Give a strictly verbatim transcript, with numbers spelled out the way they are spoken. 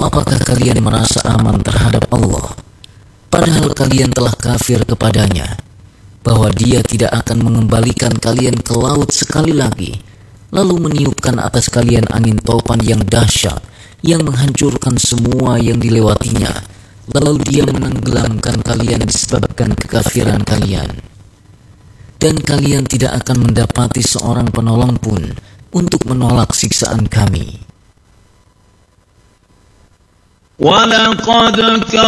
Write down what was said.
apakah kalian merasa aman terhadap Allah, padahal kalian telah kafir kepadanya, bahwa Dia tidak akan mengembalikan kalian ke laut sekali lagi, lalu meniupkan atas kalian angin topan yang dahsyat, yang menghancurkan semua yang dilewatinya, lalu Dia menenggelamkan kalian disebabkan kekafiran kalian. Dan kalian tidak akan mendapati seorang penolong pun untuk menolak siksaan kami. وَلَقَدْ